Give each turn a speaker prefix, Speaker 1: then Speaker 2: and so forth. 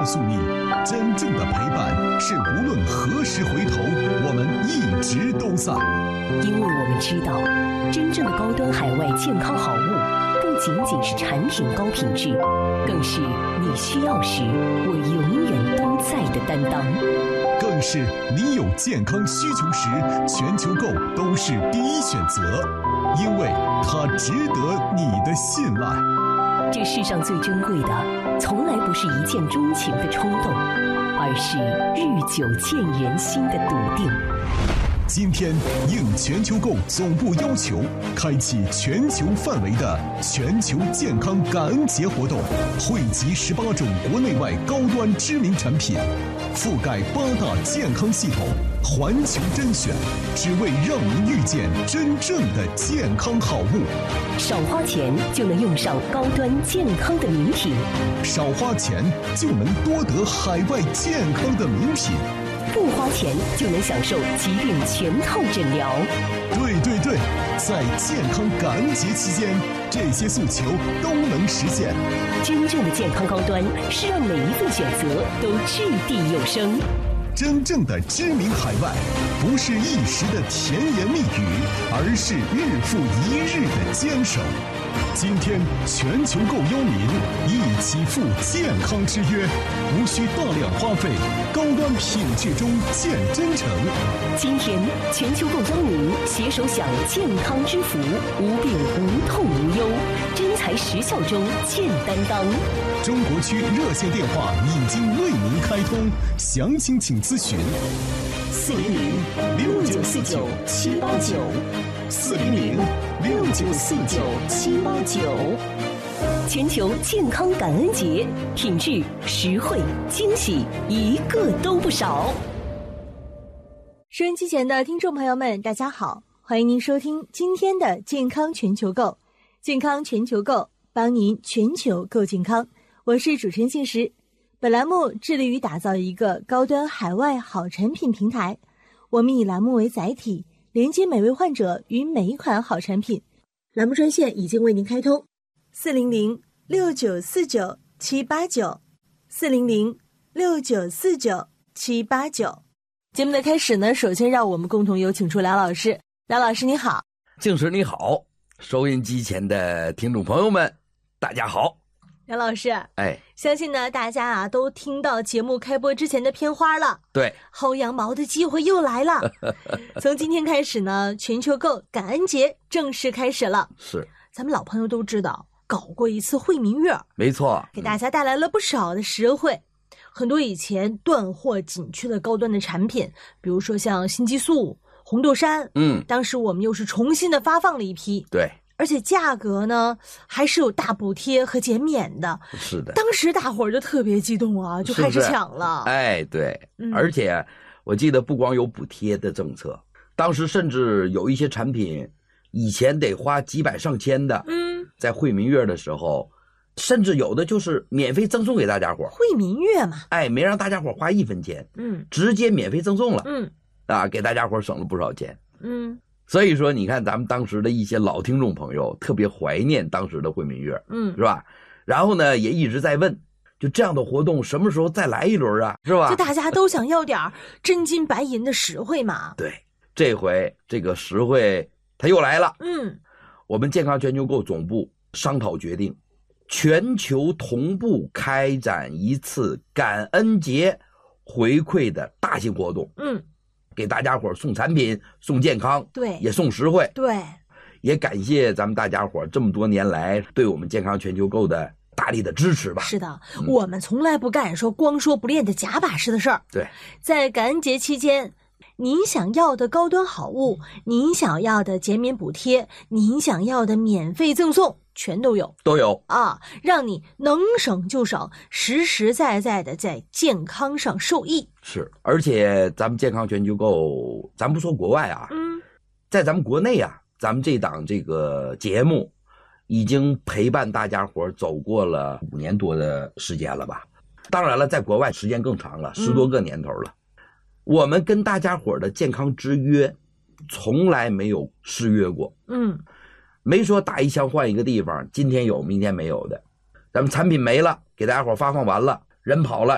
Speaker 1: 诉你，真正的陪伴是无论何时回头，我们一直都在。
Speaker 2: 因为我们知道，真正的高端海外健康好物，不仅仅是产品高品质，更是你需要时我永远都在的担当，
Speaker 1: 更是你有健康需求时，全球购都是第一选择，因为它值得你的信赖。
Speaker 2: 这世上最珍贵的，从来不是一见钟情的冲动，而是日久见人心的笃定。
Speaker 1: 今天应全球购总部要求，开启全球范围的全球健康感恩节活动，汇集18种国内外高端知名产品，覆盖8大健康系统，环球甄选，只为让您遇见真正的健康好物。
Speaker 2: 少花钱就能用上高端健康的名品，
Speaker 1: 少花钱就能多得海外健康的名品，
Speaker 2: 不花钱就能享受疾病全套诊疗。
Speaker 1: 对，在健康感恩节期间，这些诉求都能实现。
Speaker 2: 真正的健康高端是让每一份选择都掷地有声。
Speaker 1: 真正的知名海外，不是一时的甜言蜜语，而是日复一日的坚守。今天全球购邀您一起赴健康之约，无需大量花费，高端品质中见真诚。
Speaker 2: 今天全球购邀您携手享健康之福，无病无痛无忧，真材实效中见担当。
Speaker 1: 中国区热线电话已经为您开通，详情请咨询
Speaker 2: 400-6949-789，400-6949-789。全球健康感恩节，品质、实惠、惊喜，一个都不少。
Speaker 3: 收音机前的听众朋友们，大家好，欢迎您收听今天的健康全球购。健康全球购，帮您全球购健康。我是主持人信实。本栏目致力于打造一个高端海外好产品平台，我们以栏目为载体，连接每位患者与每一款好产品。栏目专线已经为您开通，400-6949-789 400-6949-789。节目的开始呢，首先让我们共同有请出梁老师。梁老师你好。
Speaker 4: 静时你好，收音机前的听众朋友们大家好。
Speaker 3: 梁老师，相信呢大家都听到节目开播之前的片花了。
Speaker 4: 对，
Speaker 3: 薅羊毛的机会又来了。从今天开始呢，全球购感恩节正式开始了。
Speaker 4: 是，
Speaker 3: 咱们老朋友都知道，搞过一次惠民月，
Speaker 4: 没错，
Speaker 3: 给大家带来了不少的实惠。很多以前断货紧缺的高端的产品，比如说像新激素、红豆杉，当时我们又是重新的发放了一批。
Speaker 4: 对。
Speaker 3: 而且价格呢还是有大补贴和减免的。
Speaker 4: 是的，
Speaker 3: 当时大伙儿就特别激动啊，就开始抢了。
Speaker 4: 对，而且我记得不光有补贴的政策，当时甚至有一些产品以前得花几百上千的，在惠民月的时候，甚至有的就是免费赠送给大家伙。
Speaker 3: 惠民月嘛，
Speaker 4: 没让大家伙花1分钱，直接免费赠送了，给大家伙省了不少钱，所以说你看咱们当时的一些老听众朋友特别怀念当时的惠民月，是吧？然后呢也一直在问，就这样的活动什么时候再来一轮啊，是吧？
Speaker 3: 就大家都想要点真金白银的实惠嘛。
Speaker 4: 对，这回这个实惠它又来了。我们健康全球购总部商讨决定，全球同步开展一次感恩节回馈的大型活动。给大家伙送产品，送健康，
Speaker 3: 对，
Speaker 4: 也送实惠，
Speaker 3: 对，
Speaker 4: 也感谢咱们大家伙这么多年来对我们健康全球购的大力的支持吧。
Speaker 3: 是的，我们从来不干光说不练的假把式的事儿。
Speaker 4: 对，
Speaker 3: 在感恩节期间，您想要的高端好物，您想要的减免补贴，您想要的免费赠送，全都有啊，让你能省就省，实实在在的在健康上受益。
Speaker 4: 是，而且咱们健康全球购，咱不说国外啊，在咱们国内啊，咱们这档这个节目已经陪伴大家伙走过了5年多的时间了吧？当然了，在国外时间更长了，10多个年头了。我们跟大家伙的健康之约从来没有失约过。没说打一枪换一个地方，今天有明天没有的。咱们产品没了，给大家伙发放完了，人跑了，